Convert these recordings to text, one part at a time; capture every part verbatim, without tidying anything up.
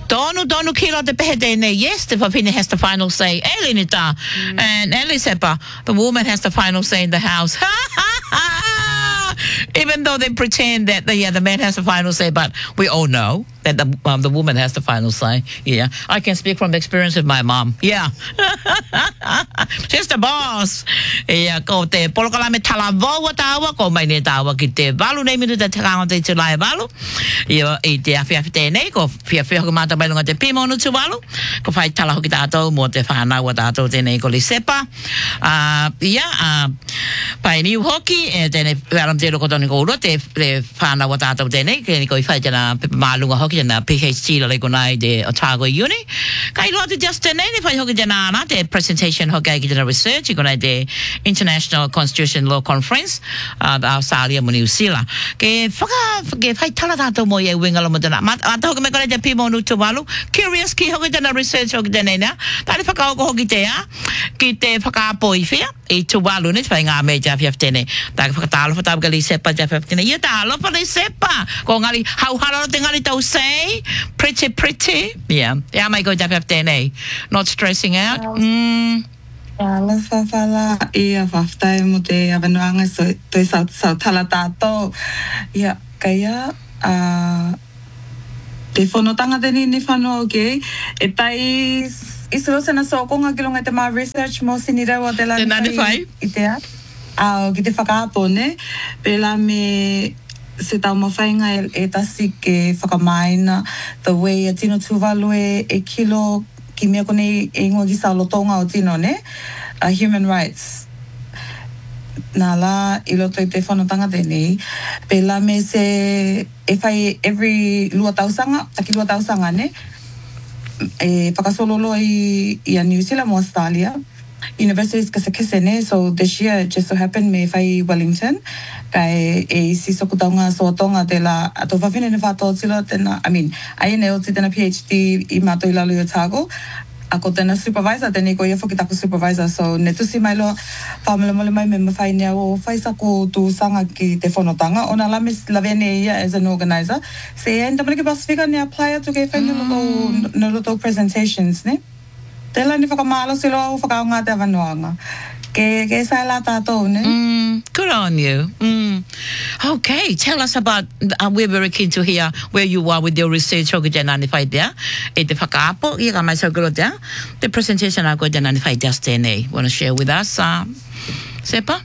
Tonu tonu kilo te pehedene. Yes, the papine has the final say. Elinita. Mm. And Elisepa, the woman has the final say in the house. Even though they pretend that the, yeah, the man has the final say, but we all know that the um, the woman has the final say. Yeah, I can speak from the experience of my mom. Yeah, she's the boss. Yeah, ko te polokala me talavo wa tawa ko mai ne tawa ki te valu nei minu te takanga te te lai valu. Yeah, e te afia te nei ko fia fia ko mata mai lunga te pimo no tu valu. Ko fai tala ho ki tato mo te whana wa tato te nei ko li sepa. Uh, yeah, uh, pai niu hoki e te nei waram te roko toni ko uro te te whana wa tato te nei ke ni ko i whai tana pepe malunga hoki tana PhD la ko nai de Otago Uni. Kai lo te just te nei ni whai hoki tana na te presentation hoki ki tana research ko nai de International Constitution Law Conference uh, the Australia mo New Zealand. Ke whaka ke whai tala tato mo ye wingalo mo tana. Mata hoki me ko nai te pimo no tu walu. Curious ki hoki tana research hoki tana na. Tani whaka hoko hoki te a. Ki te whaka apoi whia. E tu walu ni whai ngā me ja fiaftene. Tā whakatalo whatabu ka li sepa ja fiaftene. Ia tā alofa li sepa. Ko ngali hauhara te ngali tau say. Pretty, pretty. Yeah. Ia mai ko ja fiaftene. Not stressing out. Mm. Ala whawhala ia whaftai mo te awanoanga so toi sau, sau tala tātou. Ia, kaya uh, te whanotanga te ni ni whanau ke. E tai isuro sena sokonga ki longa te maa research mo sinirau o te la ninety-five i te a. Au, ki te whakaapo ne. Pela me se tau mawhainga e, e tasi ke whakamaina the way a tino tuvalu e, e kilo ki mea kone e ingoa ki saulotonga o tino ne. Uh, human rights. Nā la i loto i te whanotanga tēnei. Pela me se e whai every lua tausanga, taki lua tausanga ne. E whakasololo i, i a New Zealand mo Australia. Universities kese kese ne, so this year it just so happened me whai Wellington. Kai e si sokutaunga soatonga te la, ato whawhine ne whātua tila tēnā, I mean, aene o te tēnā PhD i mātou i lalu i Otago. Ako tēnā supervisor, tēnei ko ia whakitako supervisor, so ne tusi mai loa whamela mole mai me mawhai nea o whai sako tu sanga ki te whanotanga. Ona la mis la vene ia as an organizer. Se e ndamana ki Pasifika ne apply atu ke whai mm. no loto presentations, ne? Tēla ni whakamalo si loa o whakaunga te awanoanga. Ke, ke sai la tātou, ne? Mm, good on you. Mm. Okay, tell us about, uh, we're very keen to hear where you are with your research hoki te ninety-five there. E te whakaapo, i ka mai saukuro te the presentation a koe te ninety-five just tēnei. Want to share with us, uh, Sepa?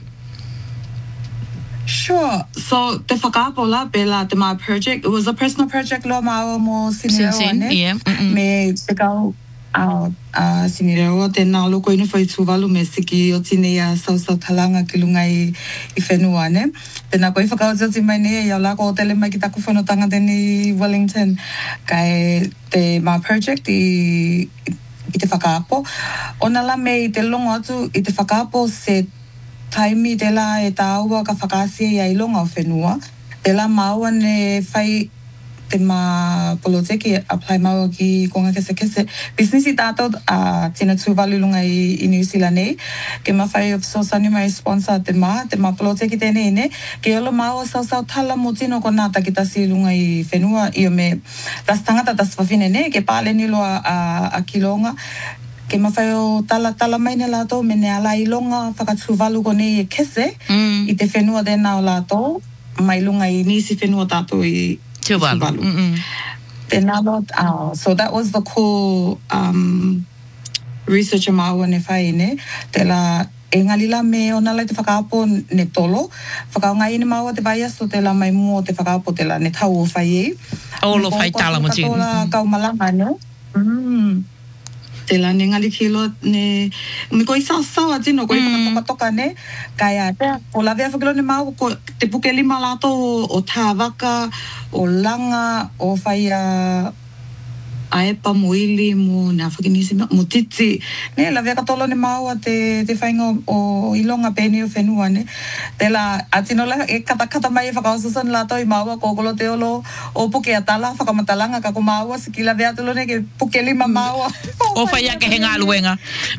Sure. So, te whakaapo la, pela te maa project, it was a personal project lo maa mo sinireo, ne? Yeah. Mm-mm. Me te kau, Uh, uh, sinireo, tēnā loko inu whai tūwalu me siki o tine ia sau sau talanga ki lunga i, i whenua, ne? Tēnā koe whakaototi mai ne, iau lako o tele mai ki taku whanotanga tēni Wellington. Kai te maa project i, i te whakaapo. Ona la me i te longa atu i te whakaapo se taimi te la e tāua ka whakaasia i ailonga o whenua. Te la maua ne whai te mā poloteki apply maua ki konga kese kese. Business i tātou uh, tina tūwalu lunga i, i New Zealand nei. Ke mawhai of sosani mai sponsor te mā, te mā poloteki tēnei ne. Ke olo maua sau sau tala mo tino ko nāta ki tasi lunga i whenua. Io me tas tangata tas whawhine ne. Ke pāle ni loa a, a kilonga. Ke mawhai o tala tala mai ne lātou me ne ala i longa whakatūwalu ko nei e kese mm. i te whenua tēnā o lātou. Mai lunga i nisi whenua tātou i Tuvalu. Uh, so that was the cool um, research maua ne whai ne. Te la e ngalila me ona lai te whakaapo ne tolo. Whakaunga ine maua te vai aso te la mai mua te whakaapo te la ne tau o whai e. Olo whai tala mo tino. Katola kaumalanga ne. Mm. Te la ne ngali kilo ne me ko isa sawa tino ko i whakatoka toka ne kaya te o la vea whakilo ne mau ko te puke lima lato o, o tāwaka o langa o whaia aepa mo ili mo na whakinisi mo titi ne la vea katolo ne mau a te, te whainga o, o ilonga pēni o whenua ne te la atino la e kata kata mai e whakaosasan lato i maua kokolo te olo o puke atala whakamatalanga kako maua siki la vea tolo ne ke puke lima maua o whaia ke henga aluenga.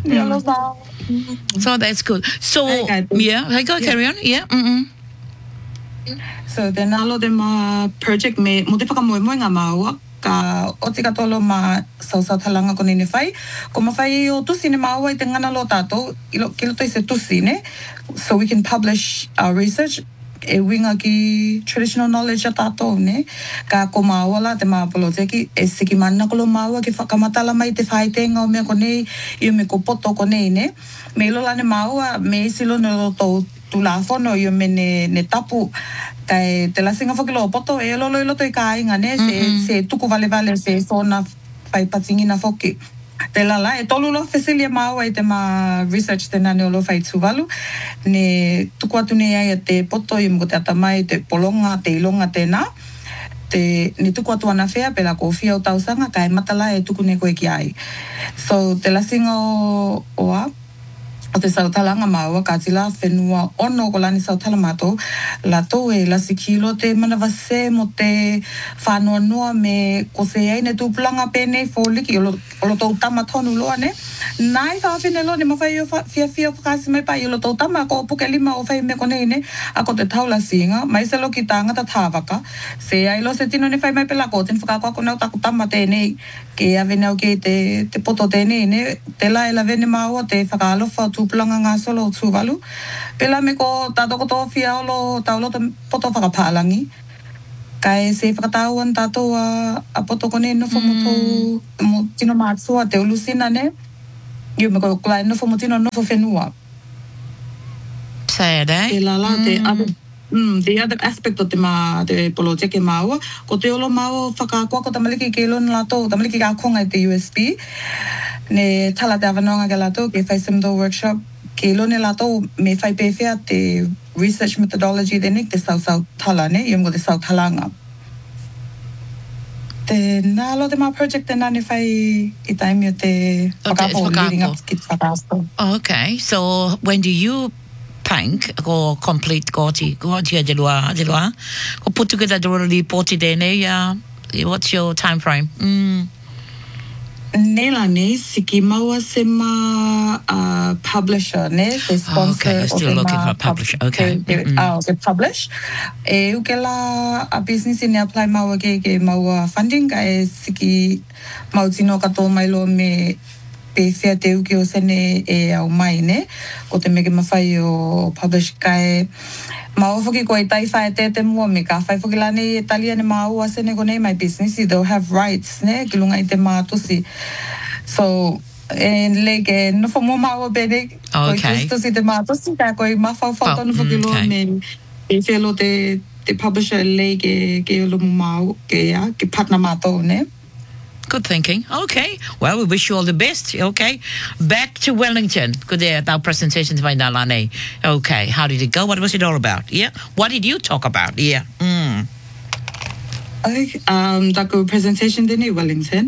So that's good. So, yeah, I go carry on. Yeah. Mm-mm. So, then alo de ma project me, mo te whakamoemoe ngā maua, ka o tika tolo ma sau sau talanga ko nini whai. Ko ma whai o tusi ne maua i te ngana lo tātou, ilo, ki loto i se tusi ne, so we can publish our research e winga ki traditional knowledge a tātou ne, ka ko maua la te maapolo teki, e siki mana ko lo maua ki whakamatala mai te whaitenga o mea ko nei, i me ko poto ko nei ne, me ilo la ne maua, me isilo ne lo tau tu la fono i me ne, ne tapu, kai te lasinga whakilo poto, e lolo i loto i ka inga ne, se, mm-hmm. se tuku vale vale, se sona whai patingina whoki. Te lala, e tolu lo whesilia maua i te ma research te nane o lo whai tuvalu, ne tuku atu ne ai te poto i mko te atamai, te polonga, te ilonga tēnā, te, ne tuku atu ana whea, pela ko whia o tausanga, kai matala e tuku ne koe ki ai. So, te lasinga o, o a, o te sautalanga maua, ka tila whenua ono ko lani sautala mātou, la tō e lasi kilo te manawase mo te whanua noa me ko se ei ne tūpulanga pēne fōliki, o lo tō tama tonu loa ne. Nai whawhine lo ne mawhai o fia fia whakasi mai pai, o lo tō tama ko puke lima o whai me konei ne, a ko te taula singa, mai se lo ki tāngata tāwaka, se ai lo se tino ne whai mai pela ko, ten whakakua ko nau taku tama tēnei, ke awene au ke te, te poto tēnei ne, te la e la vene maua te whakalofa tūpulanga ngā solo o tūwalu. Pela me ko tātou ko tō whia olo taulo te poto whakapālangi. Kai se whakatauan tātou a, a poto kone nofo mo tō mo tino mātua te ulusina ne. Iu me ko kulai nofo mo tino nofo whenua. Sad, eh? Te lala te mm. other, mm, the other aspect o te mā, te poloteke māua, ko te olo māua whakakua ko tamaliki ke ilona lātou, tamaliki ka konga i te U S B. Ne tala te awanonga ke lātou, ke whai simdo workshop, ke ilone lātou me whai pewhia te research methodology tēne, te sau sau tala ne, i mgo te sau talanga. Te nālo te mā project te nāne whai i taimi o te whakapo, leading up ki te whakapo. Okay, so when do you paint ko complete kōti, kōti a te lua, te lua, ko putu ki ta dora li pōti tēne, uh, what's your time frame? Mm. Nela ne, siki maua se ma uh, publisher ne, se sponsor. Oh, okay, you're still looking for a publisher, okay. They, they, mm-hmm. uh, they publish. E uke la a business ne apply maua ke ke maua funding, ka e siki mau tino kato mai lo me pe whea te uke o sene e au mai ne, ko te meke mawhai o publish ka e Mao whuki ko e tai whae te te mua me ka whai whuki lane e talia ne mau ase ne konei my business, they'll have rights ne, ki lunga i te mātusi. So, e leke nofo mo mau bene, ko i tusi te mātusi, ka ko i mawhau whau tonu whuki loa me e whialo te, te publisher leke ke olo mo mau, ke ia, ke partner mātou ne. Good thinking. Okay. Well, we wish you all the best. Okay. Back to Wellington. Good day at our presentation by Nalane. Okay. How did it go? What was it all about? Yeah. What did you talk about? Yeah. Mm. Okay. Um, Daku presentation din Wellington.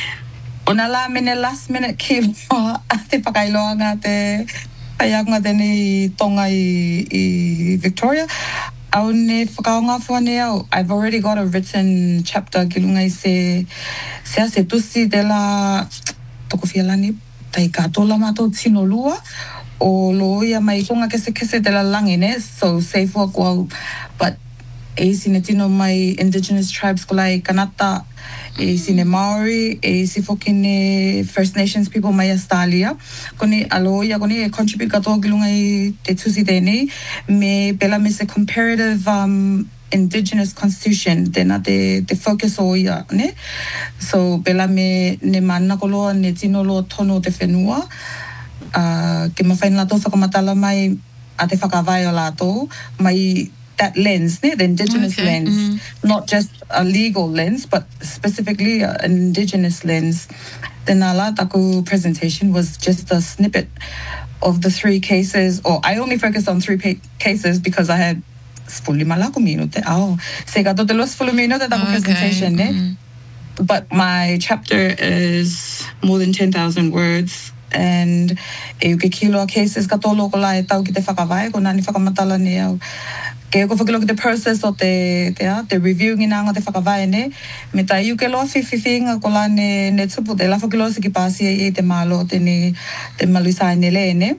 Ona la mene last minute ki mo te pakailoanga te ayanga deni tonga i, i Victoria. Au ne whakaonga fuane au, I've already got a written chapter ki lunga i se se se tusi de la toko whialani tai katola mātou tino lua o loia mai konga kese kese de la langi ne, so safe work au, but e sine tino mai indigenous tribes ko lai kanata, e sine Maori, e si fokine First Nations people mai Australia. Kone aloia, kone e contribute katoa ki lunga i te tusi tēnei, me pela me se comparative um, indigenous constitution, tēnā te, te focus o ia, ne? So, pela me ne mana ko loa, ne tino loa tono te whenua, uh, ke mawhaina lātou whakamatala mai a te whakawai o lātou, mai that lens, ne? The indigenous okay. lens, mm-hmm. not just a legal lens, but specifically an indigenous lens. The Nala Taku presentation was just a snippet of the three cases, or I only focused on three pa- cases because I had fully malaku minute. Oh, se gato de los fully minute Taku presentation, ne? Mm-hmm. But my chapter is more than ten thousand words. And e uke kilo cases kato loko la e tau ki te whakawai, ko nani whakamatala ni au. Ke ko whakiloki te process o te, te, te review ngi nanga te whakawai ne, me tai uke loa whiwhiwhinga ko la ne, ne tupu te la whakiloa siki pāsi e te malo te ni, te maluisai ne le ne.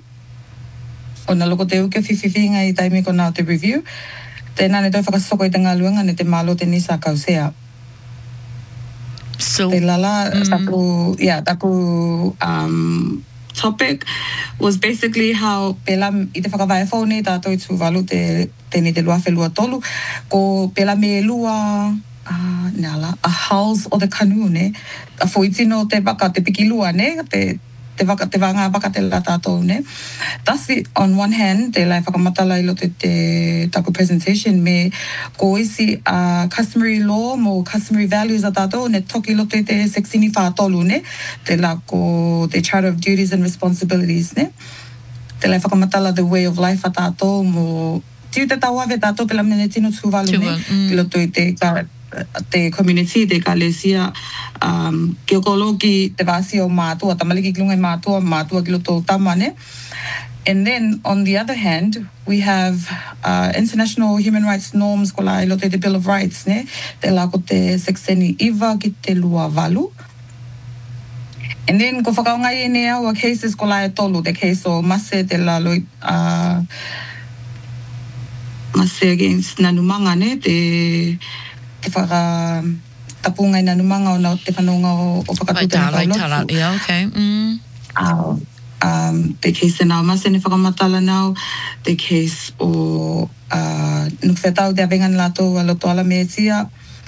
O na loko te uke whiwhiwhinga i taimi ko nā te review, te nane toi whakasoko i te ngā luenga ne te malo te nisa kausea. So, te lala, mm. taku, yeah, taku, um, topic was basically how pela i te whakawai whaone tātou i tūwalu te tēne te lua whelua tolu ko pela me lua uh, nala, a house o te kanu ne a whoitino te waka te piki lua ne te te waka te wanga waka te la tātou ne tasi on one hand te lai whakamatala i lote te taku presentation me ko isi uh, customary law mo customary values a tātou ne toki lote te sixini whātolu ne te la ko te charter of duties and responsibilities ne te lai whakamatala the way of life a tātou mo tiu te tawawe tātou pela mene tino tūwalu ne ki loto i te ka te community te kalesia um ke okoloki te vasi o mātua tamaliki kilunga i mātua mātua ki loto tamane and then on the other hand we have uh, international human rights norms ko la i loto i te Bill of Rights ne te la ko te sexeni iwa ki te lua valu and then ko whakaonga i ne au a cases ko la e tolu te case o Mase te la loi uh, Mase against Nanumanga ne te te whaka tapunga i Nanumanga o na te whanonga o, o whakatuta na kaulotsu. Yeah, okay. Mm. Uh, um, the case e nao Mase ne whakamatala nao, the case o uh, nukwhetau te awenga na lato a loto ala me tia,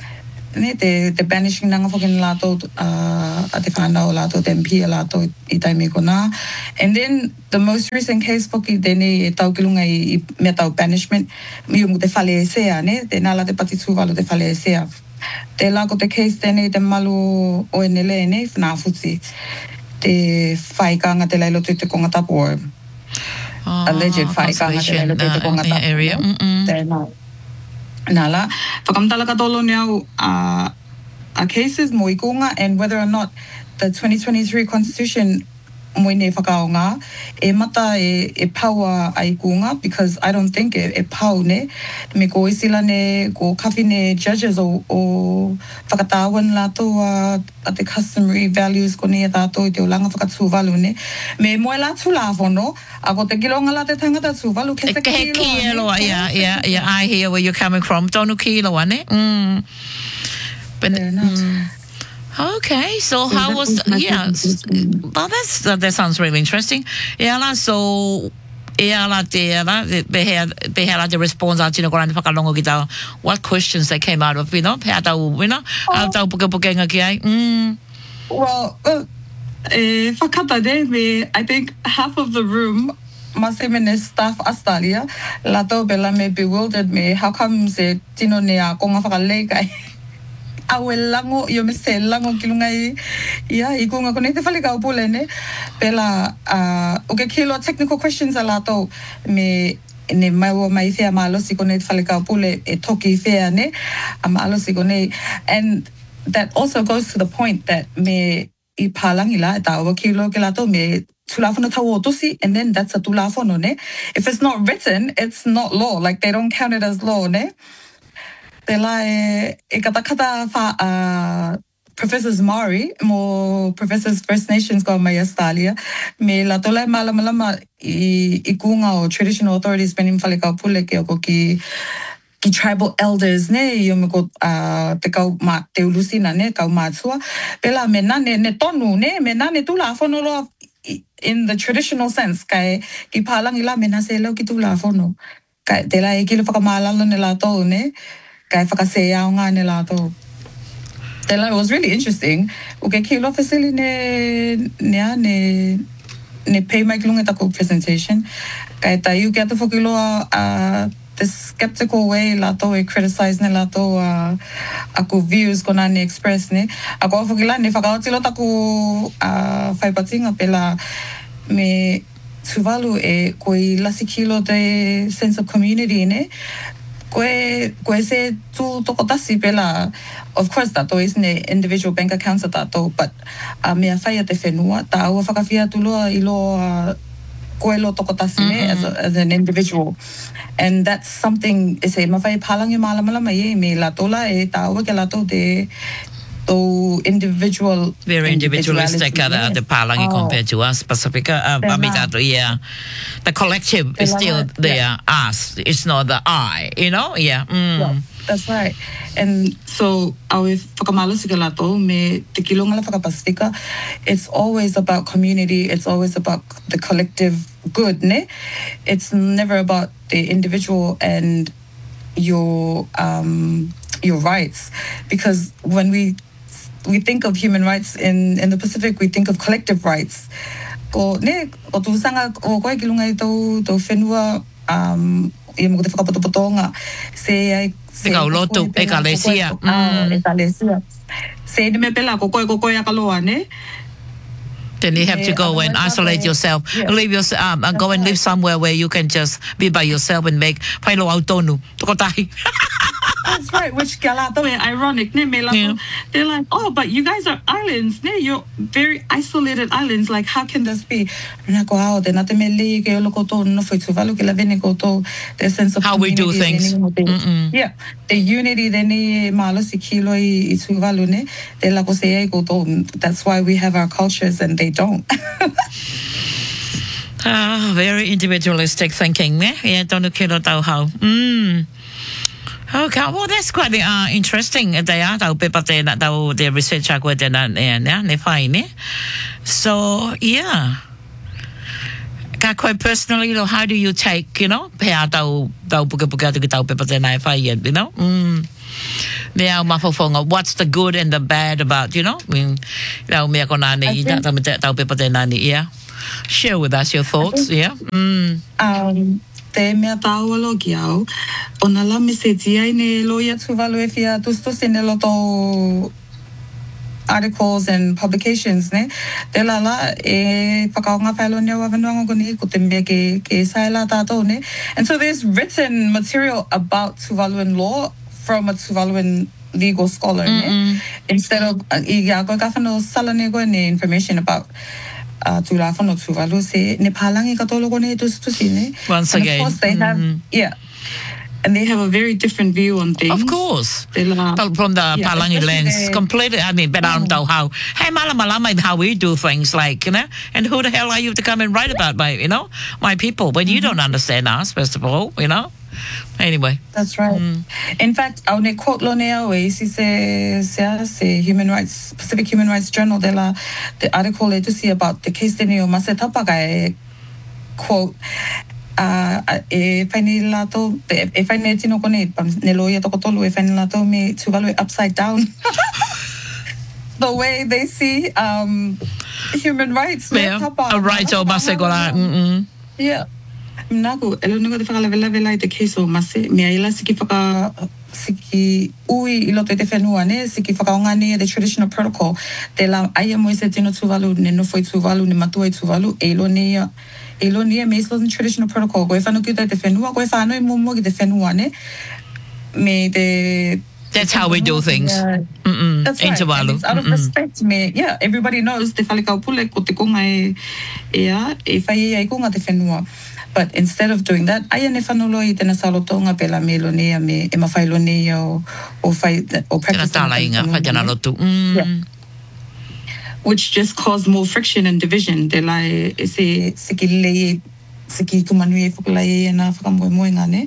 ne te, te banishing nanga whake na lato uh, a te whanau lato, te M P a lato i taime kona. And then the most recent case whaki tēne e tau kilunga i, i mea tau banishment, mi umu te whale e sea, ne? Te nala te pati tūwalo te whale e sea. Te lako te case tēne te malu o enele ne, whanawhuti. Te whaikanga te leilo te te konga tapu o. Oh, alleged whaikanga te leilo te te konga tapu. Area. Tēnā. Nala, whakamtala katolo neau uh, a cases mo i kunga and whether or not the twenty twenty-three constitution mo i ne whakaonga e mata e, e paua ai kunga because I don't think e, e pau ne me ko isila ne ko kafi ne judges o, o whakatawan lato a, a te customary values ko ne tato i te olanga whakatūwalu ne me moe la tūlafono a ko te kilonga la te tangata tūwalu ke se Ke kiloa kiloa, yeah, yeah, yeah, I hear where you're coming from. Tonu kiloa ne? Mm. But, mm. Okay, so, so how was, yeah, well, that's, uh, that sounds really interesting. Ela, so, ela te ela, behea, behea te response a tino korani whakalongo ki tau, what questions they came out of, you know, pea tau, you know, au tau puke puke nga ki ai. Mm. Well, uh, eh, whakata ne, me, I think half of the room, Masemene staff Australia, lato bela me bewildered me, how come se tino ne a konga whakaleikai? Awe lango, yo me se lango kilunga i, ia, i kunga kone te whale kau pule ne, pela, uh, uke kilo technical questions a lato, me, ne maiwa mai whea maalosi kone te whale kau pule, e toki whea ne, a maalosi kone, and that also goes to the point that me, i pālangi la, e tāua kilo ke lato, me, tulafono tau o tusi, and then that's a tulafono ne. If it's not written, it's not law, like they don't count it as law ne. Te la e, e katakata wha uh, Professors Maori, mo Professors First Nations ko mai Australia, me la tola malama lama i, i kunga o traditional authorities penim whale kau pule ke o ko ki ki tribal elders ne, i o me ko uh, te kau ma, te ulusina ne, kau mātua, pela me nane ne tonu ne, me nane tula whono loa in the traditional sense, kai ki pālangi la me nase leo ki tula whono. Kai te la e kilo whakamālalo ne la tau ne, kai whakasea o ngā ne la tau. Te la, it was really interesting. Uke kilo whasili ne, nea ne, ne pei mai ki lunga taku presentation. Kai tai uke atu whakiloa uh, the skeptical way la tau e criticize ne la tau uh, aku views ko nani express ne. Ako whakila ne whakaotilo taku uh, whaipatinga pela me tuvalu e koi lasi kilo te sense of community ne. Koe, koe se tu tokotasi pela, of course tato is ne individual bank accounts tato, but uh, mea whaia te whenua, ta aua whakawhia tuloa i loa koe lo tokotasi mm-hmm. ne as, a, as an individual. And that's something, e se mawhai palangi malamalama ye, me la tola e ta aua ke lato te to individual very individualistic uh, the, the palangi oh. compared to us Pacifica uh, amitato yeah the collective is still there yeah. us it's not the I you know yeah, mm. yeah. That's right. And so, au e whakamalo si ka lato, me te kilonga la whakapasifika, it's always about community, it's always about the collective good, ne? It's never about the individual and your um, your rights. Because when we we think of human rights in, in the Pacific, we think of collective rights. Ko ne, o tu sanga o koe kilunga i tau, tau whenua, um, i mo te whakapotopotonga, se ai Se ka ulotu, e ka lesia. E ka lesia. Se ni me pela ko koe ko koe akaloa, ne? Then you have to go and isolate yourself, yeah. leave your, um, and go and live somewhere where you can just be by yourself and make pailo autonu. Tukotahi. That's right, which galato ironic, ne? Me Yeah. They're like, oh, but you guys are islands, ne? You're very isolated islands. Like, how can this be? Nako hao, te nate me li ke olo koto no foi tuvalu ke la vene koto. The sense of How we do things. Yeah, the unity de ni malo si kilo i i tuvalu ne. Te la ko se e koto. That's why we have our cultures and they don't. Ah, very individualistic thinking, ne? Yeah, don't kilo tau how. Mm. Okay, well, that's quite uh, interesting. They are tau pepa tēnā tau the research a koe tēnā ne, ne, ne whai, ne? So, yeah. Ka koe personally, you know, how do you take, you know, pēa tau, tau puka puka tuki tau pepa tēnā e whai, you know? Mm. Me au mawhawhonga, what's the good and the bad about, you know? I mean, au mea kona ne, i tau tau pepa tēnā ne, yeah. Share with us your thoughts, yeah? Mm. Um, te mea tāwalo ki au, o na la me se tia i ne loia tuvalu e fia tustus i ne loto articles and publications, ne? Te la la e whakaonga whaelo nea wawanuanga koni, ko te mea ke, ke saela tātou, ne? And so there's written material about Tuvaluan law from a Tuvaluan legal scholar, ne? Instead of, i ia koe ka whanau sala ne koe ne information about Uh, tula whano Tuvalu se ne palangi katolo kone tus tusi ne. Once and again. of course they have, mm-hmm. yeah. And they have a very different view on things. Of course. La, From the yeah, Palangi lens, the, completely. I mean, but I don't know how. Hey, malama how we do things, like, you know. And who the hell are you to come and write about my, you know, my people when mm-hmm. you don't understand us, first of all, you know. Anyway. That's right. Mm. In fact, au ne quote lo ne au e si se se se Human Rights Pacific Human Rights Journal de la the article e to see about the case de Neo Masetapaka e quote uh e faini lato e faini tino kone ne loia to kotolu e faini lato me Tuvalu upside down. The way they see um human rights. Yeah. A right o masegola. Mm. Yeah. Naku, elo nunga te whakalewelewe lai te case o mase, mea ila siki whaka, siki ui ilo te te whenua ne, siki whakaonga ne the traditional protocol, te la aia mo se tino Tuvalu, ne nofoi Tuvalu, ne matua i Tuvalu, e ilo ne, e ilo ne me ilo traditional protocol, koe whanu ki te te whenua, koe whanoi mumo ki te whenua ne, me te... That's how we do things. Yeah. Mm-mm. That's right. And it's out of respect, me. Yeah, everybody knows te whalekau pule ko te konga e, e a, e whai e konga te whenua. But instead of doing that, aia ne whanolo i tena salotonga pela me lo nea me e mawhailo nea o, o, whai, o practice. Tena tāla inga, whai tena lotu. Mm. Yeah. Which just caused more friction and division. Te la e, e se, se ki lei, se ki kumanui e whakalai e na whakamoe moe ngā ne.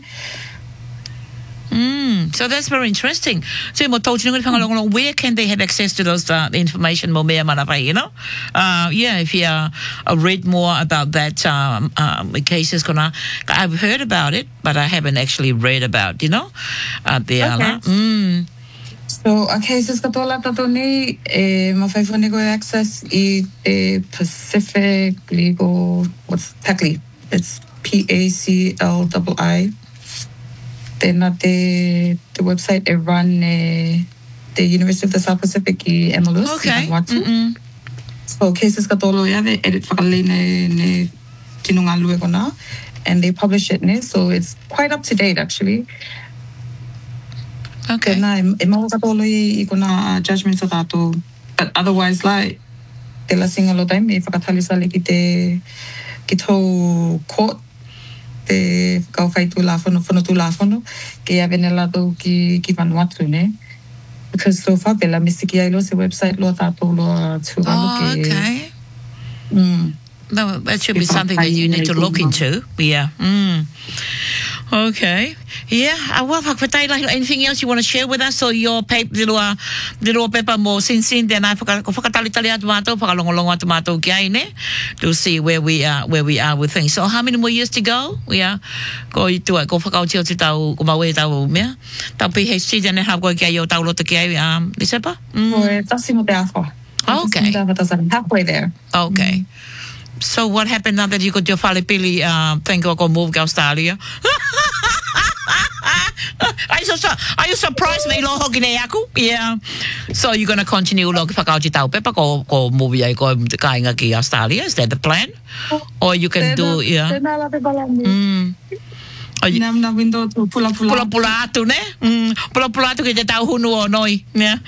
Mm, so that's very interesting. So, where can they have access to those uh, information? You know, uh, yeah. If you uh, read more about that um, um, cases, I've heard about it, but I haven't actually read about. You know, uh, the okay. mm. So, a cases katola tato ni e mawhaifone ko access i e Pacific Legal. What's P A C L I? It's P A C L I I. Tēnā te, the website e run e, the University of the South Pacific i Emilus. Okay. I so cases katolo iave edit whakalei ne, ne tinunga lue kona, and they publish it ne, so it's quite up to date actually. Okay. Tēnā e maho katolo i, i kona judgments o tātou, but otherwise like te la singa lo taime e whakatalisa le ki te ki tau court te kau whai tū lāwhano, whano tū lāwhano, ke ia vene lato ki, ki Vanuatu, ne? Because so far, pela misiki ai lo se website lo tātou lo Tuvalu oh, ke... okay. Mm. No, that should be something that you need to look into. Yeah. Mm. Okay. Yeah. Uh, well, Hakpatai, like anything else you want to share with us? So your paper, dilo dilo paper mo sinsin then I forgot fakatali tali tomato pakalongolongo tomato kiaine to see where we are where we are with things. So how many more years to go? Yeah. Go to go fakau chiu tau ko mawe tau me. Tau PhD then have go kia yo tau lo te kia um December. Foi tasi mo te ako. Okay. Halfway there. Okay. So what happened now that you got your Falipili uh, thing go go move to Australia? Are you, so, are you surprised me lo hoki nei aku? Yeah. So you're going to continue lo whakao ti tau pepa ko ko move ai ko kainga ki Australia? Is that the plan? Or you can do yeah. Mm. Nam na window to pula pula. Pula pula atu ne? Mm. Pula pula atu ki te tau hunu o noi. Yeah.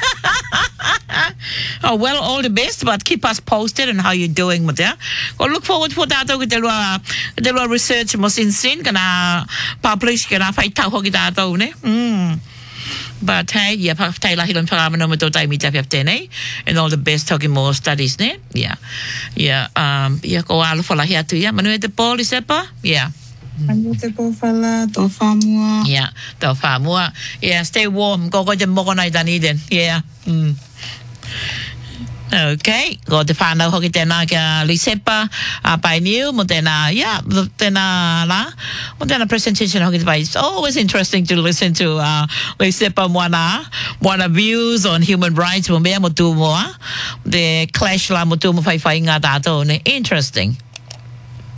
Oh, well, all the best, but keep us posted on how you're doing with that. Well, look forward to that. Ke te lua, te lua research mo sin sin kana publish kana fai tau hoki tātou ne. Mm. But hey, yeah, pa tai la hilon paramano mo to tai mi ta fiaftene, and all the best talking more studies ne. Yeah, yeah. Um, yeah, ko alo fala hia tu ya. Manu te poli sepa. Yeah. Anu te po fala to famua. Yeah, to famua. Yeah, stay warm. Go go je mo nai dani den. Yeah. Mm. Okay, go te whanau hoki tēnā kia Lisepa, a pai niu, mo tēnā, yeah, tēnā la, mo tēnā presentation hoki te pai. It's always interesting to listen to uh, Lisepa moana, moana views on human rights, mo mea mo tū moa, the clash la mo tū mo whai whai ngā tātou, ne, interesting.